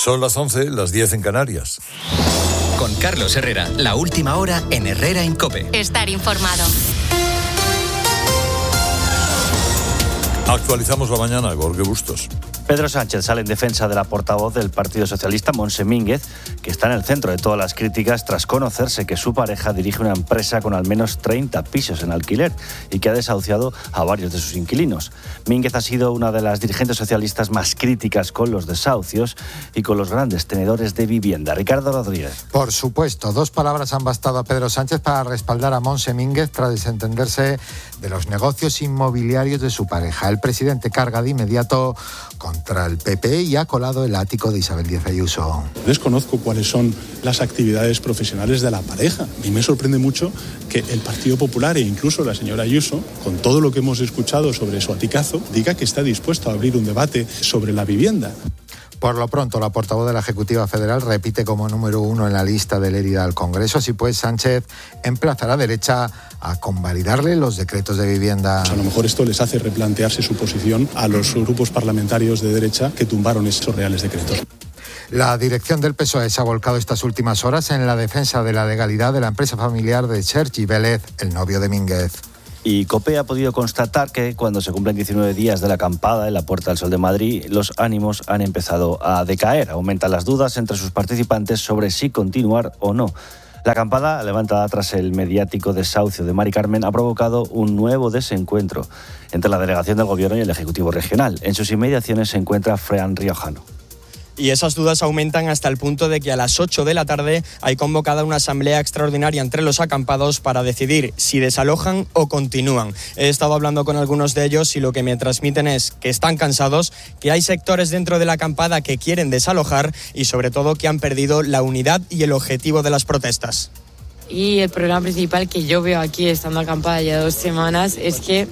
Son las 11, las 10 en Canarias. Con Carlos Herrera, la última hora en Herrera en COPE. Estar informado. Actualizamos la mañana, Jorge Bustos. Pedro Sánchez sale en defensa de la portavoz del Partido Socialista, Montse Mínguez, que está en el centro de todas las críticas tras conocerse que su pareja dirige una empresa con al menos 30 pisos en alquiler y que ha desahuciado a varios de sus inquilinos. Mínguez ha sido una de las dirigentes socialistas más críticas con los desahucios y con los grandes tenedores de vivienda. Ricardo Rodríguez. Por supuesto, 2 palabras han bastado a Pedro Sánchez para respaldar a Montse Mínguez tras desentenderse de los negocios inmobiliarios de su pareja. El presidente carga de inmediato contra el PP y ha colado el ático de Isabel Díaz Ayuso. Desconozco cuáles son las actividades profesionales de la pareja. A mí me sorprende mucho que el Partido Popular e incluso la señora Ayuso, con todo lo que hemos escuchado sobre su aticazo, diga que está dispuesto a abrir un debate sobre la vivienda. Por lo pronto, la portavoz de la Ejecutiva Federal repite como número 1 en la lista de Lérida al Congreso. Así pues, Sánchez emplaza a la derecha a convalidarle los decretos de vivienda. A lo mejor esto les hace replantearse su posición a los grupos parlamentarios de derecha que tumbaron esos reales decretos. La dirección del PSOE se ha volcado estas últimas horas en la defensa de la legalidad de la empresa familiar de Sergi Vélez, el novio de Mínguez. Y COPE ha podido constatar que cuando se cumplen 19 días de la acampada en la Puerta del Sol de Madrid, los ánimos han empezado a decaer. Aumentan las dudas entre sus participantes sobre si continuar o no. La acampada, levantada tras el mediático desahucio de Mari Carmen, ha provocado un nuevo desencuentro entre la delegación del Gobierno y el Ejecutivo Regional. En sus inmediaciones se encuentra Fran Riojano. Y esas dudas aumentan hasta el punto de que a las 8 de la tarde hay convocada una asamblea extraordinaria entre los acampados para decidir si desalojan o continúan. He estado hablando con algunos de ellos y lo que me transmiten es que están cansados, que hay sectores dentro de la acampada que quieren desalojar y sobre todo que han perdido la unidad y el objetivo de las protestas. Y el problema principal que yo veo aquí estando acampada ya 2 semanas es que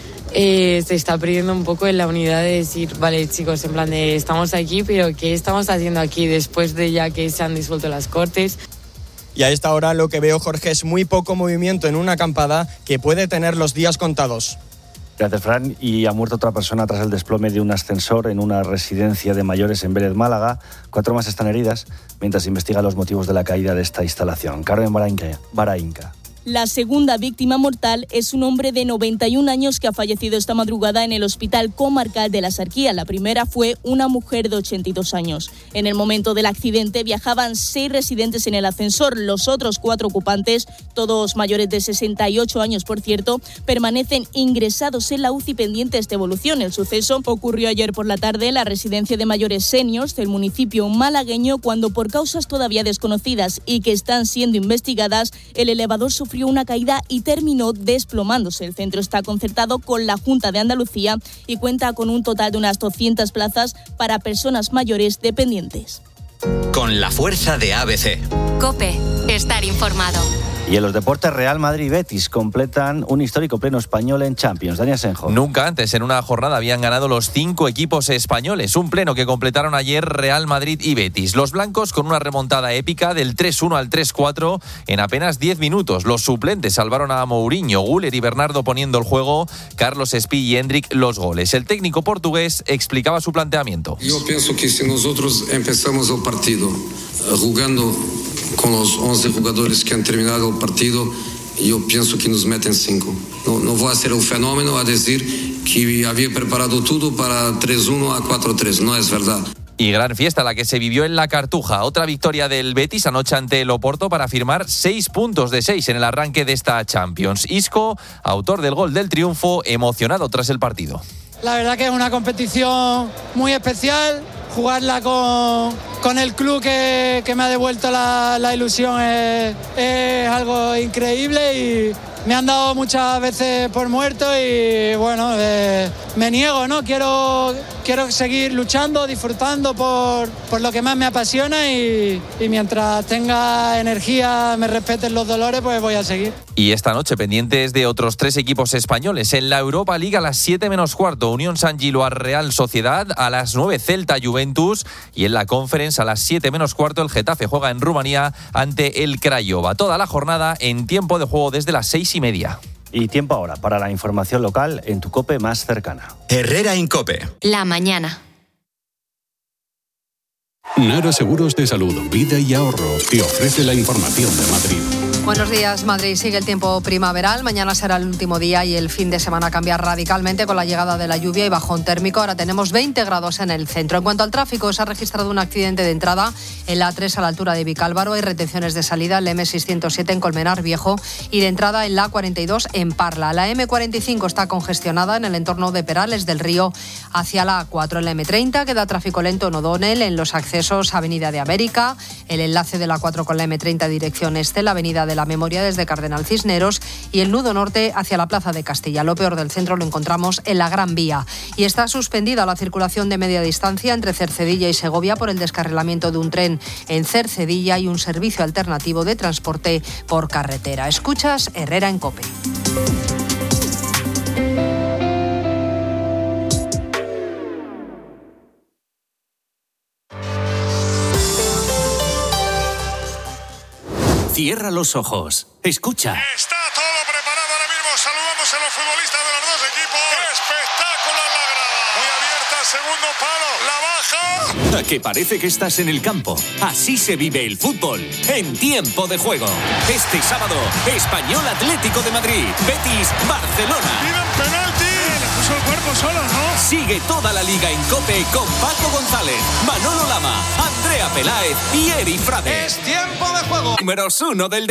se está perdiendo un poco en la unidad de decir, vale chicos, en plan de estamos aquí, pero ¿qué estamos haciendo aquí después de ya que se han disuelto las Cortes? Y a esta hora lo que veo, Jorge, es muy poco movimiento en una acampada que puede tener los días contados. Gracias, Fran. Y ha muerto otra persona tras el desplome de un ascensor en una residencia de mayores en Vélez, Málaga. 4 más están heridas mientras se investigan los motivos de la caída de esta instalación. Carmen Barainca. La segunda víctima mortal es un hombre de 91 años que ha fallecido esta madrugada en el Hospital Comarcal de la Sarquía. La primera fue una mujer de 82 años. En el momento del accidente viajaban 6 residentes en el ascensor. Los otros 4 ocupantes, todos mayores de 68 años por cierto, permanecen ingresados en la UCI pendientes de evolución. El suceso ocurrió ayer por la tarde en la residencia de mayores seniors del municipio malagueño, cuando por causas todavía desconocidas y que están siendo investigadas, el elevador sufrió una caída y terminó desplomándose. El centro está concertado con la Junta de Andalucía y cuenta con un total de unas 200 plazas para personas mayores dependientes. Con la fuerza de ABC. COPE, estar informado. Y en los deportes, Real Madrid y Betis completan un histórico pleno español en Champions. Dani Asenjo. Nunca antes en una jornada habían ganado los 5 equipos españoles. Un pleno que completaron ayer Real Madrid y Betis. Los blancos con una remontada épica del 3-1 al 3-4 en apenas 10 minutos. Los suplentes salvaron a Mourinho, Güler y Bernardo poniendo el juego, Carlos Espí y Hendrik los goles. El técnico portugués explicaba su planteamiento. Yo pienso que si nosotros empezamos el partido jugando con los 11 jugadores que han terminado el partido, yo pienso que nos meten 5. No voy a hacer el fenómeno a decir que había preparado todo para 3-1 a 4-3, no es verdad. Y gran fiesta la que se vivió en la Cartuja. Otra victoria del Betis anoche ante el Oporto para firmar 6 puntos de 6 en el arranque de esta Champions. Isco, autor del gol del triunfo, emocionado tras el partido. La verdad que es una competición muy especial. Jugarla con el club que me ha devuelto la ilusión es algo increíble y me han dado muchas veces por muerto y bueno, me niego, ¿no? Quiero seguir luchando, disfrutando por lo que más me apasiona y mientras tenga energía, me respeten los dolores, pues voy a seguir. Y esta noche pendientes de otros 3 equipos españoles. En la Europa League a las 7 menos cuarto, Unión San Gilois Real Sociedad, a las 9 Celta Juventus y en la Conference a las 7 menos cuarto el Getafe juega en Rumanía ante el Craiova. Toda la jornada en tiempo de juego desde las 6:30. Y tiempo ahora para la información local en tu COPE más cercana. Herrera en COPE. La mañana. Nara Seguros de Salud, Vida y Ahorro te ofrece la información de Madrid. Buenos días, Madrid. Sigue el tiempo primaveral. Mañana será el último día y el fin de semana cambia radicalmente con la llegada de la lluvia y bajón térmico. Ahora tenemos 20 grados en el centro. En cuanto al tráfico, se ha registrado un accidente de entrada en la A3 a la altura de Vicálvaro. Hay retenciones de salida en la M607 en Colmenar Viejo y de entrada en la A42 en Parla. La M45 está congestionada en el entorno de Perales del Río hacia la A4. En la M30 queda tráfico lento en O'Donnell, en los accesos a Avenida de América, el enlace de la A4 con la M30 dirección este, la Avenida de la Memoria desde Cardenal Cisneros y el nudo norte hacia la Plaza de Castilla. Lo peor del centro lo encontramos en la Gran Vía. Y está suspendida la circulación de media distancia entre Cercedilla y Segovia por el descarrilamiento de un tren en Cercedilla y un servicio alternativo de transporte por carretera. Escuchas Herrera en COPE. Cierra los ojos. Escucha. Está todo preparado ahora mismo. Saludamos a los futbolistas de los dos equipos. Espectáculo en la grada. Muy abierta, segundo palo. La baja. A que parece que estás en el campo. Así se vive el fútbol. En tiempo de juego. Este sábado, Español Atlético de Madrid. Betis, Barcelona. Piden penalti. Le puso el cuerpo solo, ¿no? Sigue toda la liga en COPE con Paco González, Manolo Lama, Andrea Peláez y Eri Frade. Es tiempo de juego. Números 1 del